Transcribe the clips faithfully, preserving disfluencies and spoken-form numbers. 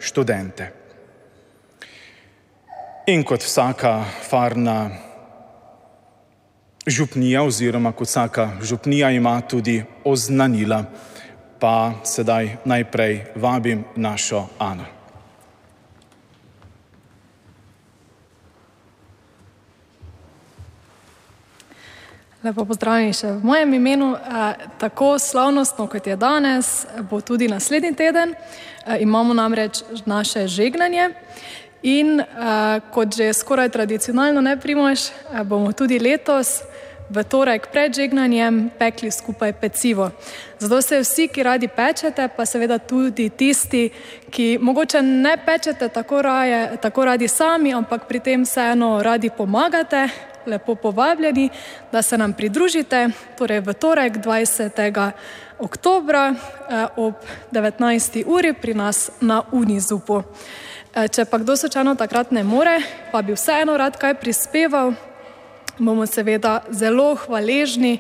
študente. In kot vsaka farna župnija oziroma kot vsaka župnija ima tudi oznanila, pa sedaj najprej vabim našo Ano. Lepo pozdravljeni še v mojem imenu. Tako slavnostno, kot je danes, bo tudi naslednji teden. Imamo namreč naše žegnanje in kot že skoraj tradicionalno, ne Primož, bomo tudi letos v torek pred žegnanjem pekli skupaj pecivo. Zato se vsi, ki radi pečete, pa seveda tudi tisti, ki mogoče ne pečete tako, raje, tako radi sami, ampak pri tem vseeno radi pomagate, lepo povabljeni, da se nam pridružite, torej v torek dvajsetega oktobra ob devetnajsti uri pri nas na Unizupu. Če pa kdo slučajno takrat ne more, pa bi vseeno rad kaj prispeval, bomo seveda zelo hvaležni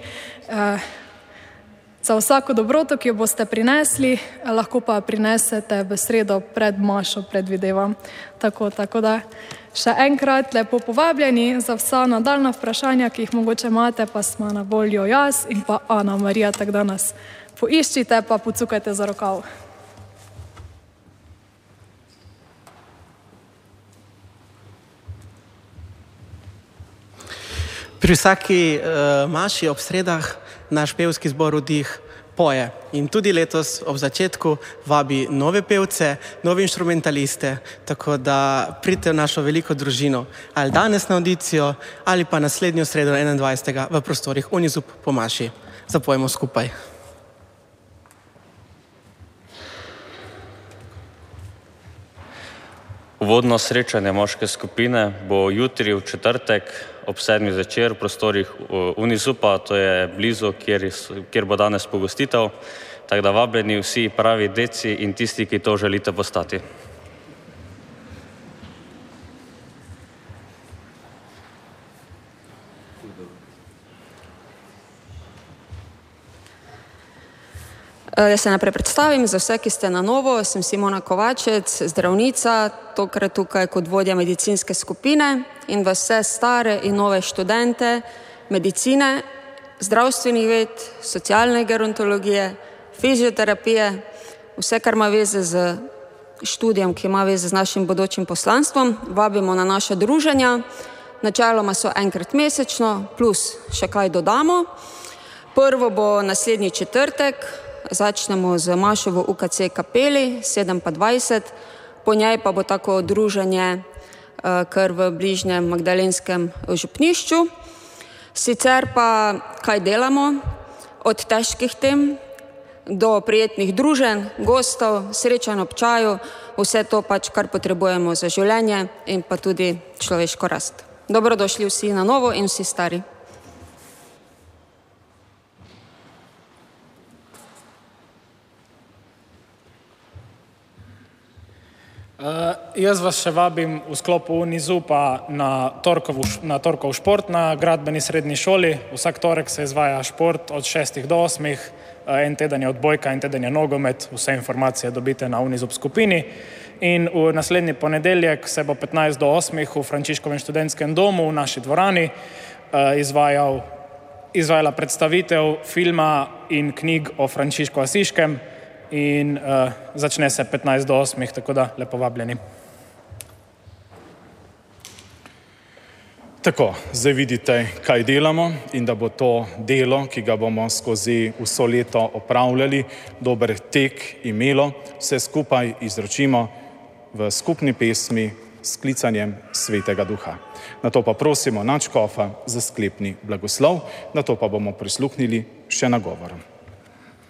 za vsako dobroto, ki jo boste prinesli, lahko pa prinesete v sredo pred mašo, predvidevam. Tako, tako da še enkrat lepo povabljeni. Za vsa nadaljna vprašanja, ki jih mogoče imate, pa smo na voljo jaz in pa Ana Marija, tako da nas poiščite, pa pocukajte za rokav. Pri vsaki uh, maši ob sredah naš pevski zbor Vdih poje. In tudi letos ob začetku vabi nove pevce, nove inštrumentaliste, tako da pridite v našo veliko družino, ali danes na audicijo, ali pa naslednjo sredo enaindvajsetega v prostorih Unizup po maši. Zapojemo skupaj. Uvodno srečanje moške skupine bo jutri v četrtek ob sedmih zvečer v prostorih Unizupa, to je blizu, kjer, kjer bo danes pogostitev. Tako da vabljeni vsi pravi deci in tisti, ki to želite postati. Jaz se najprej predstavim za vse, ki ste na novo. Sem Simona Kovačec, zdravnica, tokrat tukaj kot vodja medicinske skupine in vas vse stare in nove študente medicine, zdravstvenih ved, socialne gerontologije, fizioterapije, vse, kar ima veze z študijem, ki ima veze z našim bodočim poslanstvom, vabimo na naša druženja. Načeloma so enkrat mesečno, plus še kaj dodamo. Prvo bo naslednji četrtek, začnemo z mašo v U K C kapeli, sedem pa dvajset, po njej pa bo tako druženje kar v bližnjem magdalenskem župnišču. Sicer pa kaj delamo, od težkih tem do prijetnih druženj, gostov, srečanj ob čaju, vse to pač, kar potrebujemo za življenje in pa tudi človeško rast. Dobrodošli vsi na novo in vsi stari. Uh, jaz vas še vabim v sklopu Unizupa na, na torkov šport na gradbeni srednji šoli. Vsak torek se izvaja šport od šestih do osmih, uh, en teden je odbojka, en teden je nogomet, vse informacije dobite na Unizup skupini. In v naslednji ponedeljek se bo petnajst do osmih v Frančiškovem študentskem domu v naši dvorani uh, izvajal, izvajala predstavitev filma in knjig o Frančišku Asiškem. In uh, začne se petnajst do osmih, tako da lepo vabljeni. Tako, zdaj vidite, kaj delamo in da bo to delo, ki ga bomo skozi vso leto opravljali, dober tek imelo, vse skupaj izročimo v skupni pesmi s klicanjem Svetega Duha. Nato pa prosimo nadškofa za sklepni blagoslov, nato pa bomo prisluhnili še nagovorom.